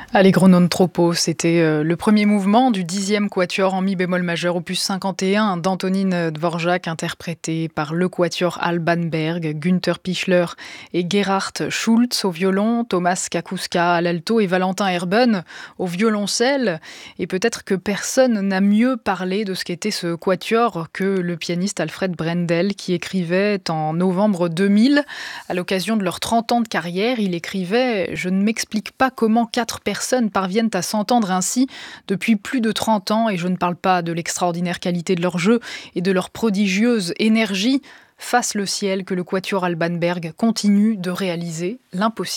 Allegro non troppo, c'était le premier mouvement du 10e quatuor en mi bémol majeur, opus 51 d'Antonine Dvorak, interprété par le quatuor Alban Berg, Günther Pichler et Gerhard Schultz au violon, Thomas Kakuska à l'alto et Valentin Herben au violoncelle. Et peut-être que personne n'a mieux parlé de ce qu'était ce quatuor que le pianiste Alfred Brendel, qui écrivait en novembre 2000, à l'occasion de leurs 30 ans de carrière, il écrivait « Je ne m'explique pas comment 4 personnes parviennent à s'entendre ainsi depuis plus de 30 ans et je ne parle pas de l'extraordinaire qualité de leur jeu et de leur prodigieuse énergie. Fasse le ciel que le quatuor Alban Berg continue de réaliser l'impossible. »